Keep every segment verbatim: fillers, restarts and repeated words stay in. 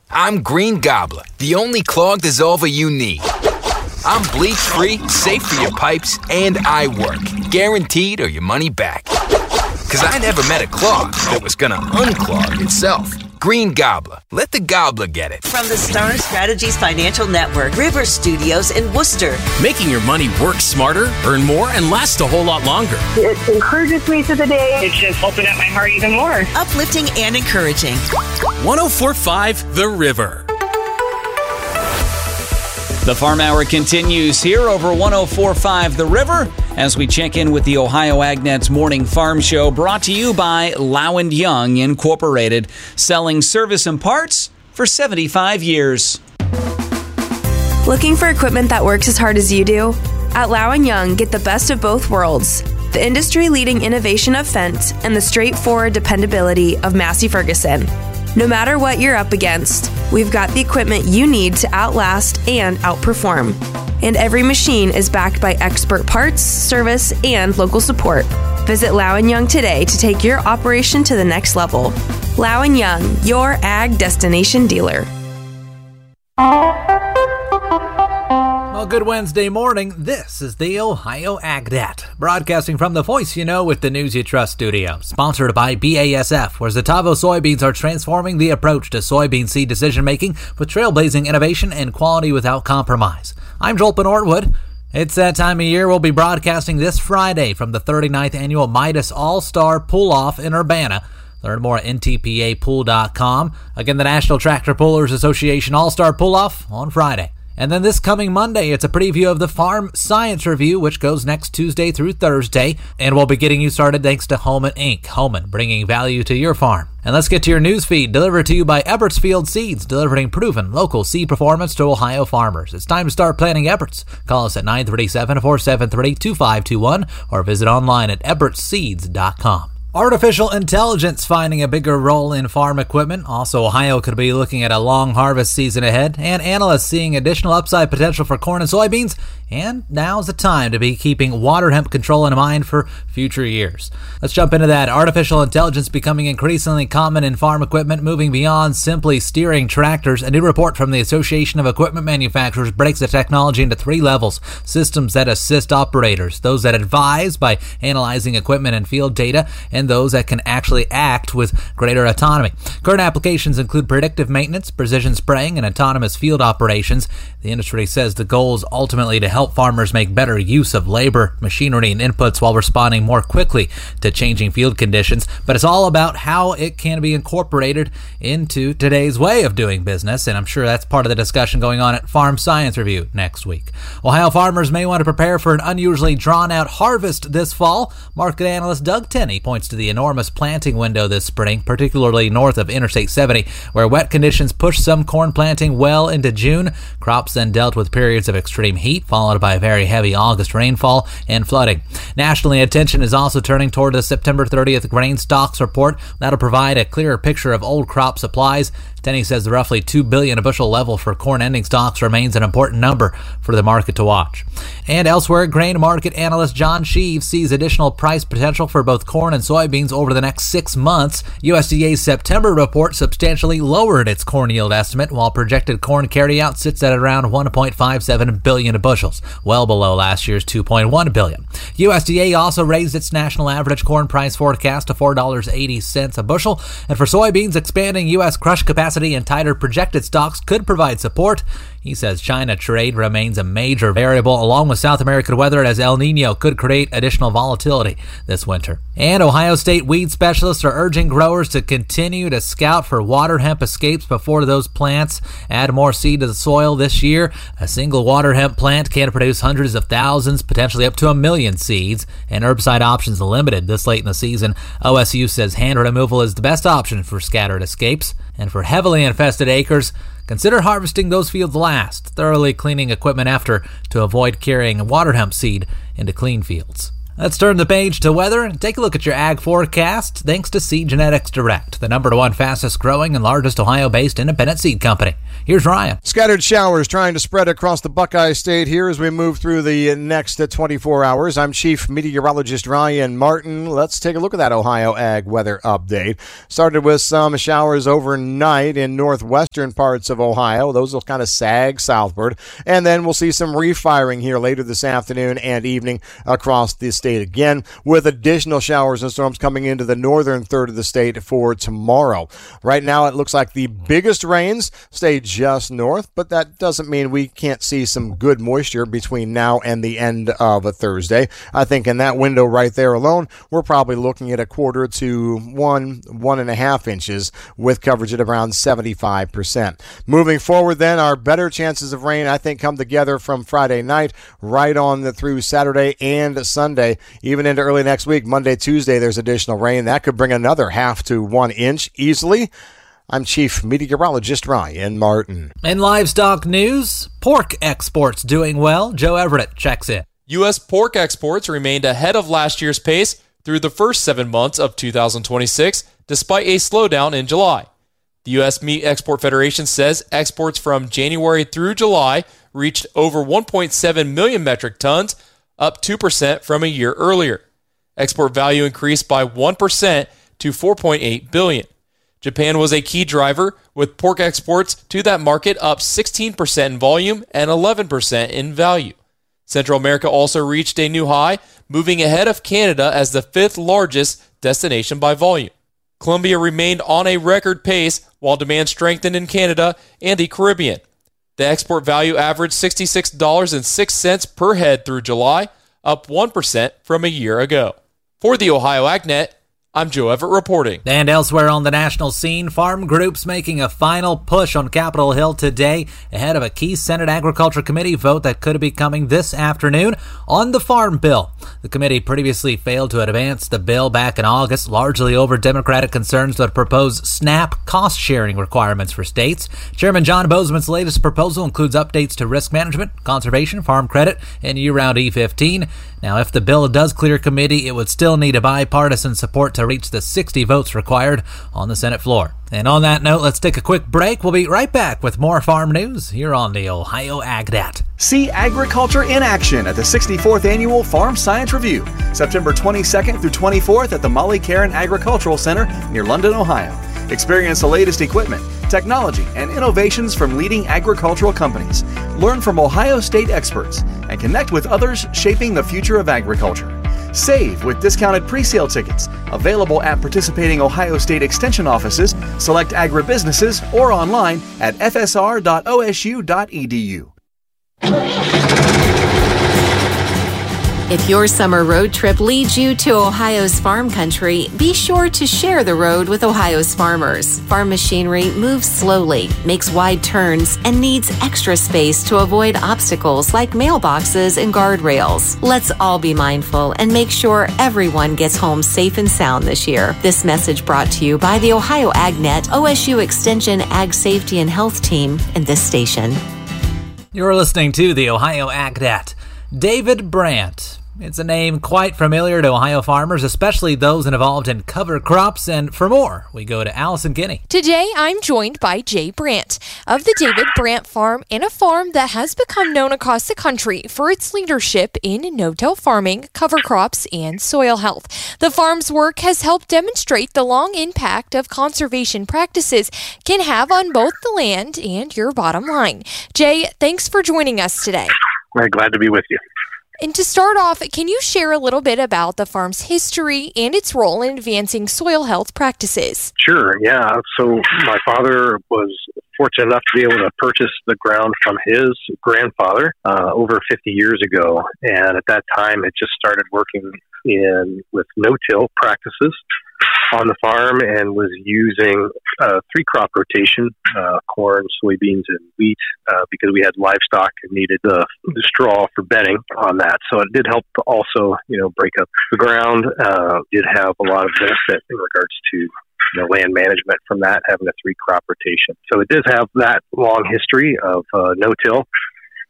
I'm Green Gobbler, the only clog dissolver you need. I'm bleach-free, safe for your pipes, and I work. Guaranteed or your money back. Cause I never met a clog that was gonna unclog itself. Green Gobbler. Let the gobbler get it. From the Star Strategies Financial Network, River Studios in Worcester. Making your money work smarter, earn more, and last a whole lot longer. It encourages me through the day. It's just opened up my heart even more. Uplifting and encouraging. one oh four point five The River. The Farm Hour continues here over one oh four point five The River as we check in with the Ohio AgNet's Morning Farm Show, brought to you by Low and Young Incorporated, selling service and parts for seventy-five years. Looking for equipment that works as hard as you do? At Low and Young, get the best of both worlds. The industry-leading innovation of Fendt and the straightforward dependability of Massey Ferguson. No matter what you're up against, we've got the equipment you need to outlast and outperform. And every machine is backed by expert parts, service, and local support. Visit Low and Young today to take your operation to the next level. Low and Young, your ag destination dealer. Well, good Wednesday morning. This is the Ohio AgNet, broadcasting from the voice you know with the News You Trust studio, sponsored by B A S F, where Zetavo soybeans are transforming the approach to soybean seed decision-making with trailblazing innovation and quality without compromise. I'm Joel Norwood. It's that time of year. We'll be broadcasting this Friday from the thirty-ninth Annual Midas All-Star Pull-Off in Urbana. Learn more at N T P A pool dot com. Again, the National Tractor Pullers Association All-Star Pull-Off on Friday. And then this coming Monday, it's a preview of the Farm Science Review, which goes next Tuesday through Thursday. And we'll be getting you started thanks to Homan Incorporated. Homan, bringing value to your farm. And let's get to your news feed, delivered to you by Eppertsfield Seeds, delivering proven local seed performance to Ohio farmers. It's time to start planting Epperts. Call us at nine three seven, four seven three, two five two one or visit online at epperts seeds dot com. Artificial intelligence finding a bigger role in farm equipment. Also, Ohio could be looking at a long harvest season ahead, and analysts seeing additional upside potential for corn and soybeans. And now's the time to be keeping water hemp control in mind for future years. Let's jump into that. Artificial intelligence becoming increasingly common in farm equipment, moving beyond simply steering tractors. A new report from the Association of Equipment Manufacturers breaks the technology into three levels. Systems that assist operators, those that advise by analyzing equipment and field data, and those that can actually act with greater autonomy. Current applications include predictive maintenance, precision spraying, and autonomous field operations. The industry says the goal is ultimately to help farmers make better use of labor, machinery, and inputs while responding more quickly to changing field conditions. But it's all about how it can be incorporated into today's way of doing business, and I'm sure that's part of the discussion going on at Farm Science Review next week. Ohio farmers may want to prepare for an unusually drawn-out harvest this fall. Market analyst Doug Tenney points to the enormous planting window this spring, particularly north of Interstate seventy, where wet conditions pushed some corn planting well into June. Crops then dealt with periods of extreme heat, followed by very heavy August rainfall and flooding. Nationally, attention is also turning toward the September thirtieth grain stocks report. That'll provide a clearer picture of old crop supplies. Tenney says the roughly two billion bushel level for corn ending stocks remains an important number for the market to watch. And elsewhere, grain market analyst John Sheaves sees additional price potential for both corn and soybeans over the next six months. U S D A's September report substantially lowered its corn yield estimate, while projected corn carryout sits at around one point five seven billion bushels, well below last year's two point one billion. U S D A also raised its national average corn price forecast to four dollars and eighty cents a bushel. And for soybeans, expanding U S crush capacity and tighter projected stocks could provide support. He says China trade remains a major variable, along with South American weather, as El Nino could create additional volatility this winter. And Ohio State weed specialists are urging growers to continue to scout for water hemp escapes before those plants add more seed to the soil this year. A single water hemp plant can produce hundreds of thousands, potentially up to a million seeds, and herbicide options are limited this late in the season. O S U says hand removal is the best option for scattered escapes. And for heavily infested acres, consider harvesting those fields last, thoroughly cleaning equipment after to avoid carrying water hemp seed into clean fields. Let's turn the page to weather and take a look at your ag forecast thanks to Seed Genetics Direct, the number one fastest growing and largest Ohio-based independent seed company. Here's Ryan. Scattered showers trying to spread across the Buckeye State here as we move through the next twenty-four hours. I'm Chief Meteorologist Ryan Martin. Let's take a look at that Ohio Ag weather update. Started with some showers overnight in northwestern parts of Ohio. Those will kind of sag southward. And then we'll see some refiring here later this afternoon and evening across the state again, with additional showers and storms coming into the northern third of the state for tomorrow. Right now, it looks like the biggest rains stay just north, but that doesn't mean we can't see some good moisture between now and the end of a Thursday. I think in that window right there alone, we're probably looking at a quarter to one, one and a half inches with coverage at around seventy-five percent. Moving forward then, our better chances of rain, I think, come together from Friday night right on the, through Saturday and Sunday. Even into early next week, Monday, Tuesday, there's additional rain. That could bring another half to one inch easily. I'm Chief Meteorologist Ryan Martin. In livestock news, pork exports doing well. Joe Everett checks in. U S pork exports remained ahead of last year's pace through the first seven months of two thousand twenty-six, despite a slowdown in July. The U S Meat Export Federation says exports from January through July reached over one point seven million metric tons, up two percent from a year earlier. Export value increased by one percent to four point eight billion dollars. Japan was a key driver, with pork exports to that market up sixteen percent in volume and eleven percent in value. Central America also reached a new high, moving ahead of Canada as the fifth largest destination by volume. Colombia remained on a record pace, while demand strengthened in Canada and the Caribbean. The export value averaged sixty-six dollars and six cents per head through July, up one percent from a year ago. For the Ohio AgNet, I'm Joe Everett reporting. And elsewhere on the national scene, farm groups making a final push on Capitol Hill today ahead of a key Senate Agriculture Committee vote that could be coming this afternoon on the Farm Bill. The committee previously failed to advance the bill back in August, largely over Democratic concerns that propose SNAP cost-sharing requirements for states. Chairman John Bozeman's latest proposal includes updates to risk management, conservation, farm credit, and year-round E fifteen. Now, if the bill does clear committee, it would still need a bipartisan support to reach the sixty votes required on the Senate floor. And on that note, let's take a quick break. We'll be right back with more farm news here on the Ohio AgNet. See agriculture in action at the sixty-fourth Annual Farm Science Review, September twenty-second through twenty-fourth at the Molly Caron Agricultural Center near London, Ohio. Experience the latest equipment, technology, and innovations from leading agricultural companies. Learn from Ohio State experts and connect with others shaping the future of agriculture. Save with discounted pre-sale tickets available at participating Ohio State Extension offices, select agribusinesses, or online at f s r dot o s u dot e d u. If your summer road trip leads you to Ohio's farm country, be sure to share the road with Ohio's farmers. Farm machinery moves slowly, makes wide turns, and needs extra space to avoid obstacles like mailboxes and guardrails. Let's all be mindful and make sure everyone gets home safe and sound this year. This message brought to you by the Ohio AgNet, O S U Extension Ag Safety and Health Team, and this station. You're listening to the Ohio AgNet. David Brandt. It's a name quite familiar to Ohio farmers, especially those involved in cover crops. And for more, we go to Allison Kinney. Today, I'm joined by Jay Brandt of the David Brandt Farm, and a farm that has become known across the country for its leadership in no-till farming, cover crops, and soil health. The farm's work has helped demonstrate the long impact of conservation practices can have on both the land and your bottom line. Jay, thanks for joining us today. I'm glad to be with you. And to start off, can you share a little bit about the farm's history and its role in advancing soil health practices? Sure, yeah. So my father was fortunate enough to be able to purchase the ground from his grandfather uh, over fifty years ago. And at that time, it just started working in with no-till practices on the farm and was using uh, three crop rotation, uh, corn, soybeans, and wheat, uh, because we had livestock and needed the, the straw for bedding on that. So it did help to also, you know, break up the ground. Uh, did have a lot of benefit in regards to, you know, land management from that, having a three crop rotation. So it does have that long history of uh, no-till.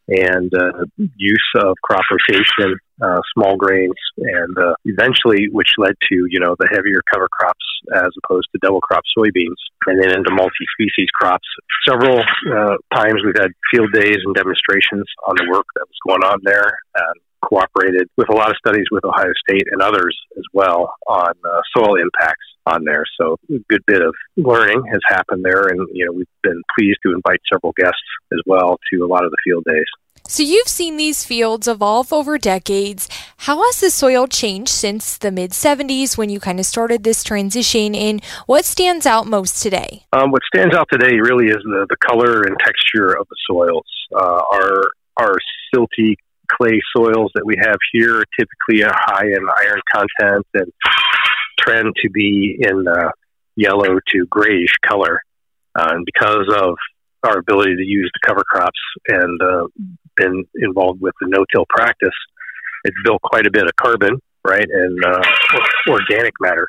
and uh, use of crop rotation, uh, small grains, and uh, eventually, which led to, you know, the heavier cover crops as opposed to double crop soybeans, and then into multi-species crops. Several uh, times we've had field days and demonstrations on the work that was going on there, and cooperated with a lot of studies with Ohio State and others as well on uh, soil impacts on there. So a good bit of learning has happened there, and you know we've been pleased to invite several guests as well to a lot of the field days. So you've seen these fields evolve over decades. How has the soil changed since the mid seventies when you kind of started this transition, and what stands out most today? Um, what stands out today really is the, the color and texture of the soils. Uh, our, our silty clay soils that we have here are typically high in iron content and trend to be in uh, yellow to grayish color. Uh, and because of our ability to use the cover crops and uh, been involved with the no-till practice, it's built quite a bit of carbon, right, and uh, organic matter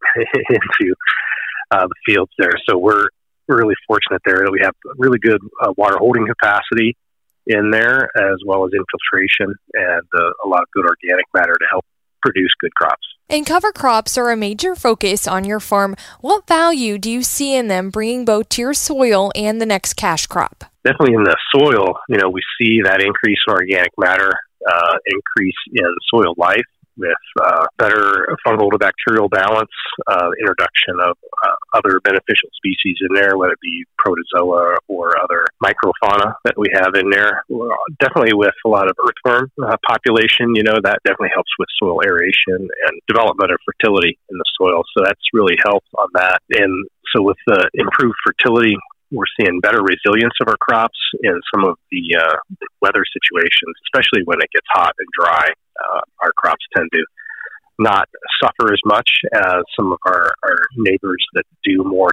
into uh, the fields there. So we're really fortunate there that we have really good uh, water holding capacity in there, as well as infiltration and uh, a lot of good organic matter to help produce good crops. And cover crops are a major focus on your farm. What value do you see in them bringing both to your soil and the next cash crop? Definitely in the soil, you know, we see that increase in organic matter, uh, increase in soil life with uh, better fungal to bacterial balance, uh, introduction of uh, other beneficial species in there, whether it be protozoa or other microfauna that we have in there. Definitely with a lot of earthworm uh, population, you know, that definitely helps with soil aeration and development of fertility in the soil. So that's really helped on that. And so with the improved fertility, we're seeing better resilience of our crops in some of the uh, weather situations, especially when it gets hot and dry. Uh, our crops tend to not suffer as much as some of our, our neighbors that do more